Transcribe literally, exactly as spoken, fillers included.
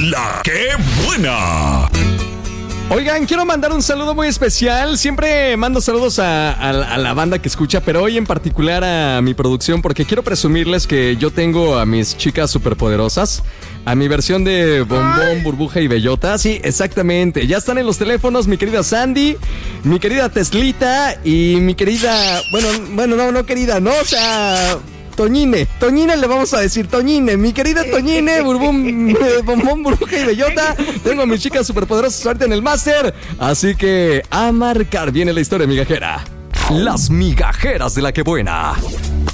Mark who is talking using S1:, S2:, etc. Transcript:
S1: La que buena.
S2: Oigan, quiero mandar un saludo muy especial. Siempre mando saludos a, a, a la banda que escucha, pero hoy en particular a mi producción, porque quiero presumirles que yo tengo a mis chicas superpoderosas, a mi versión de Bombón, Burbuja y Bellota. Sí, exactamente. Ya están en los teléfonos mi querida Sandy, mi querida Teslita y mi querida... Bueno, bueno, no, no querida, no, o sea... Toñine, Toñine le vamos a decir, Toñine, mi querida Toñine, burbum, eh, Bombón, Burbuja y Bellota. Tengo a mis chicas superpoderosas ahorita en el máster, así que a marcar viene la historia migajera.
S1: Las migajeras de la que buena.